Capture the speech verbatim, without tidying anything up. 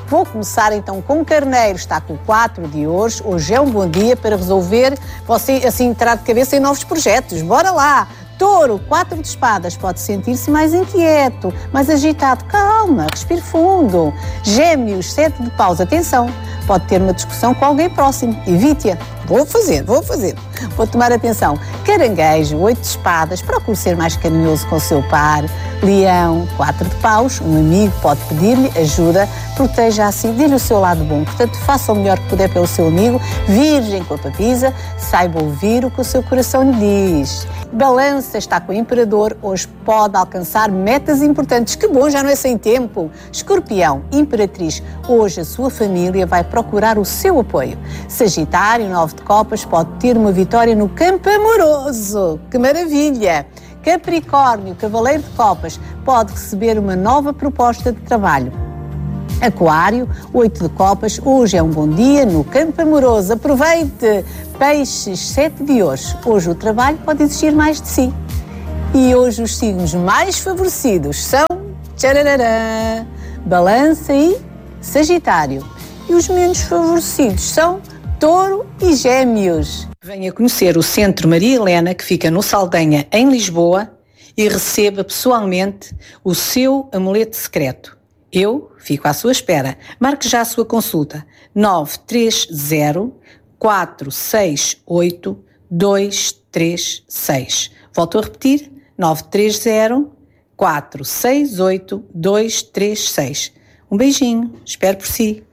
Vou começar então com Carneiro, está com quatro de ouros. Hoje é um bom dia para resolver, você assim entrar de cabeça em novos projetos. Bora lá! Touro, quatro de espadas, pode sentir-se mais inquieto, mais agitado. Calma, respire fundo. Gêmeos, sete de paus, atenção, pode ter uma discussão com alguém próximo. Evite-a. Vou fazer, vou fazer. Vou tomar atenção. Caranguejo, oito de espadas, procure ser mais carinhoso com o seu par. Leão, quatro de paus, um amigo pode pedir-lhe ajuda, proteja assim, dê-lhe o seu lado bom. Portanto, faça o melhor que puder pelo seu amigo. Virgem com a papisa, saiba ouvir o que o seu coração lhe diz. Balança, está com o Imperador, hoje pode alcançar metas importantes. Que bom, já não é sem tempo. Escorpião, Imperatriz, hoje a sua família vai procurar o seu apoio. Sagitário, nove de copas, pode ter uma vitória no campo amoroso. Que maravilha! Capricórnio, Cavaleiro de copas, pode receber uma nova proposta de trabalho. Aquário, oito de copas, hoje é um bom dia no campo amoroso. Aproveite! Peixes, sete de ouros, hoje o trabalho pode exigir mais de si. E hoje os signos mais favorecidos são tcharararã, Balança e Sagitário. E os menos favorecidos são Touro e Gêmeos. Venha conhecer o Centro Maria Helena, que fica no Saldanha, em Lisboa, e receba pessoalmente o seu amuleto secreto. Eu fico à sua espera. Marque já a sua consulta. nove três zero, quatro seis oito, dois três seis. Volto a repetir. nove três zero, quatro seis oito, dois três seis. Um beijinho. Espero por si.